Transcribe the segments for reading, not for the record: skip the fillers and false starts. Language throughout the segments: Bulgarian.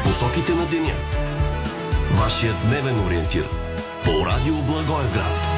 Посоките на деня. Вашият дневен ориентир по радио Благоевград.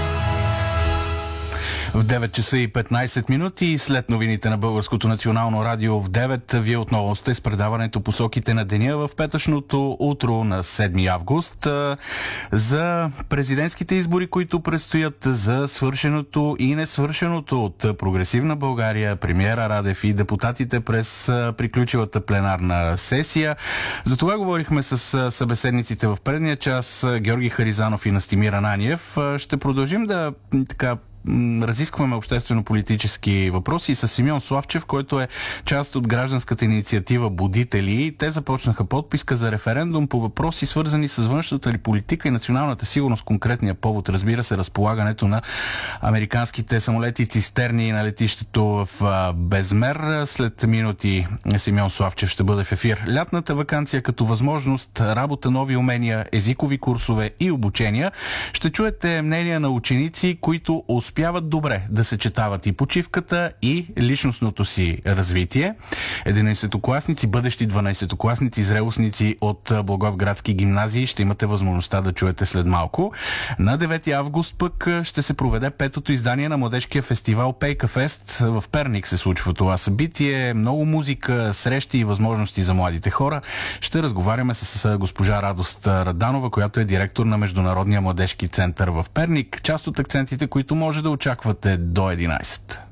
В 9 часа и 15 минути след новините на Българското национално радио в 9 вие отново сте с предаването Посоките на деня в петъчното утро на 7 август за президентските избори, които предстоят, за свършеното и несвършеното от Прогресивна България, премиера Радев и депутатите през приключилата пленарна сесия. За това говорихме с събеседниците в предния час, Георги Харизанов и Настимир Ананиев. Ще продължим да разискваме обществено-политически въпроси с Симеон Славчев, който е част от гражданската инициатива Будители. Те започнаха подписка за референдум по въпроси, свързани с външната ли политика и националната сигурност. Конкретния повод, разбира се, разполагането на американските самолети цистерни на летището в Безмер. След минути Симеон Славчев ще бъде в ефир. Лятната ваканция като възможност, работа, нови умения, езикови курсове и обучения. Ще чуете мнения на ученици, които успяват добре да съчетават и почивката, и личностното си развитие. 11-класници, бъдещи 12-класници, зрелостници от благоевградски гимназии ще имате възможността да чуете след малко. На 9 август пък ще се проведе петото издание на младежкия фестивал Пейка Фест. В Перник се случва това събитие. Много музика, срещи и възможности за младите хора. Ще разговаряме с госпожа Радост Раданова, която е директор на Международния младежки център в Перник. Част от акцентите, които може да очаквате до 11.